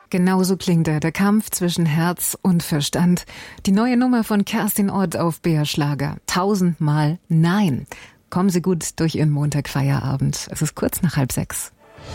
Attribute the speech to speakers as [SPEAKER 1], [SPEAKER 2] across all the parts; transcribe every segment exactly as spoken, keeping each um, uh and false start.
[SPEAKER 1] Genauso klingt er, der Kampf zwischen Herz und Verstand. Die neue Nummer von Kerstin Ott auf B R Schlager. Tausendmal Nein. Kommen Sie gut durch Ihren Montagfeierabend. Es ist kurz nach halb sechs.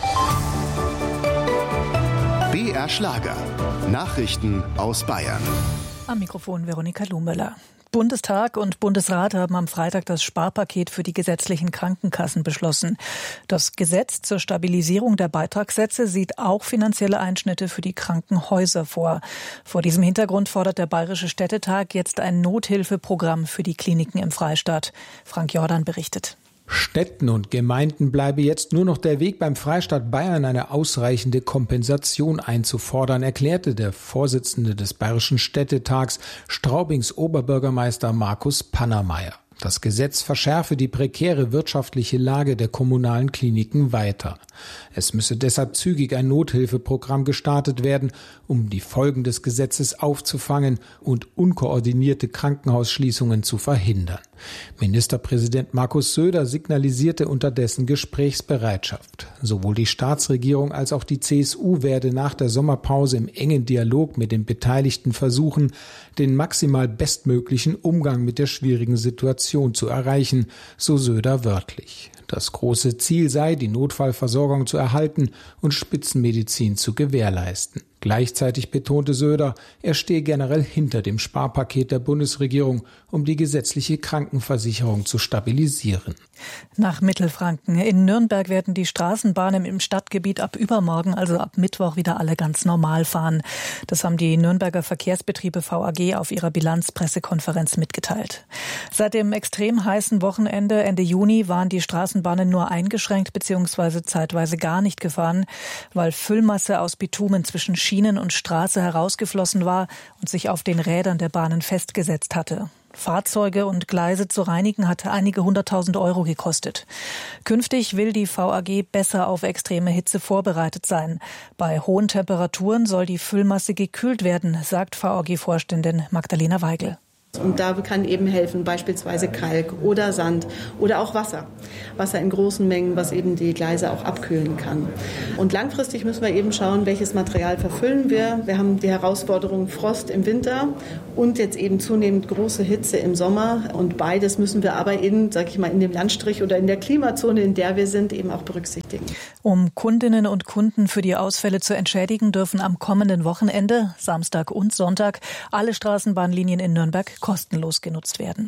[SPEAKER 2] B R Schlager. Nachrichten aus Bayern.
[SPEAKER 3] Am Mikrofon Veronika Luhmöller. Bundestag und Bundesrat haben am Freitag das Sparpaket für die gesetzlichen Krankenkassen beschlossen. Das Gesetz zur Stabilisierung der Beitragssätze sieht auch finanzielle Einschnitte für die Krankenhäuser vor. Vor diesem Hintergrund fordert der Bayerische Städtetag jetzt ein Nothilfeprogramm für die Kliniken im Freistaat. Frank Jordan berichtet.
[SPEAKER 4] Städten und Gemeinden bleibe jetzt nur noch der Weg, beim Freistaat Bayern eine ausreichende Kompensation einzufordern, erklärte der Vorsitzende des Bayerischen Städtetags, Straubings Oberbürgermeister Markus Pannermeier. Das Gesetz verschärfe die prekäre wirtschaftliche Lage der kommunalen Kliniken weiter. Es müsse deshalb zügig ein Nothilfeprogramm gestartet werden, um die Folgen des Gesetzes aufzufangen und unkoordinierte Krankenhausschließungen zu verhindern. Ministerpräsident Markus Söder signalisierte unterdessen Gesprächsbereitschaft. Sowohl die Staatsregierung als auch die C S U werde nach der Sommerpause im engen Dialog mit den Beteiligten versuchen, den maximal bestmöglichen Umgang mit der schwierigen Situation zu erreichen, so Söder wörtlich. Das große Ziel sei, die Notfallversorgung zu erhalten und Spitzenmedizin zu gewährleisten. Gleichzeitig betonte Söder, er stehe generell hinter dem Sparpaket der Bundesregierung, um die gesetzliche Krankenversicherung zu stabilisieren.
[SPEAKER 3] Nach Mittelfranken. In Nürnberg werden die Straßenbahnen im Stadtgebiet ab übermorgen, also ab Mittwoch, wieder alle ganz normal fahren. Das haben die Nürnberger Verkehrsbetriebe V A G auf ihrer Bilanzpressekonferenz mitgeteilt. Seit dem extrem heißen Wochenende Ende Juni waren die Straßenbahnen nur eingeschränkt bzw. zeitweise gar nicht gefahren, weil Füllmasse aus Bitumen zwischen Schienen und Straße herausgeflossen war und sich auf den Rädern der Bahnen festgesetzt hatte. Fahrzeuge und Gleise zu reinigen hatte einige hunderttausend Euro gekostet. Künftig will die V A G besser auf extreme Hitze vorbereitet sein. Bei hohen Temperaturen soll die Füllmasse gekühlt werden, sagt V A G-Vorständin Magdalena Weigel.
[SPEAKER 5] Und da kann eben helfen beispielsweise Kalk oder Sand oder auch Wasser. Wasser in großen Mengen, was eben die Gleise auch abkühlen kann. Und langfristig müssen wir eben schauen, welches Material verfüllen wir. Wir haben die Herausforderung Frost im Winter und jetzt eben zunehmend große Hitze im Sommer. Und beides müssen wir aber in, sag ich mal, in dem Landstrich oder in der Klimazone, in der wir sind, eben auch berücksichtigen.
[SPEAKER 3] Um Kundinnen und Kunden für die Ausfälle zu entschädigen, dürfen am kommenden Wochenende, Samstag und Sonntag, alle Straßenbahnlinien in Nürnberg kostenlos genutzt werden.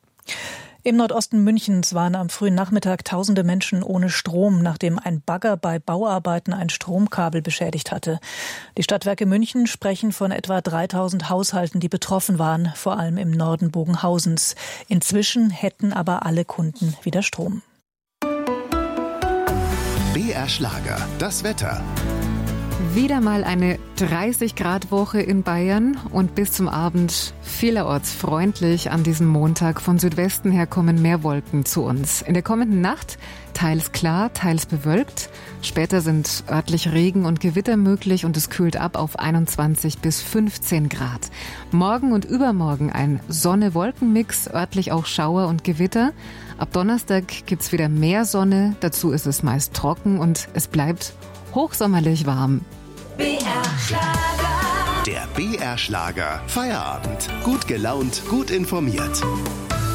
[SPEAKER 3] Im Nordosten Münchens waren am frühen Nachmittag tausende Menschen ohne Strom, nachdem ein Bagger bei Bauarbeiten ein Stromkabel beschädigt hatte. Die Stadtwerke München sprechen von etwa dreitausend Haushalten, die betroffen waren, vor allem im Norden Bogenhausens. Inzwischen hätten aber alle Kunden wieder Strom.
[SPEAKER 2] B R Schlager, das Wetter.
[SPEAKER 1] Wieder mal eine dreißig Grad Woche in Bayern und bis zum Abend vielerorts freundlich an diesem Montag. Von Südwesten her kommen mehr Wolken zu uns. In der kommenden Nacht teils klar, teils bewölkt. Später sind örtlich Regen und Gewitter möglich und es kühlt ab auf einundzwanzig bis fünfzehn Grad. Morgen und übermorgen ein Sonne-Wolken-Mix, örtlich auch Schauer und Gewitter. Ab Donnerstag gibt's wieder mehr Sonne, dazu ist es meist trocken und es bleibt hochsommerlich warm.
[SPEAKER 2] B R Schlager. Der B R Schlager Feierabend. Gut gelaunt, gut informiert.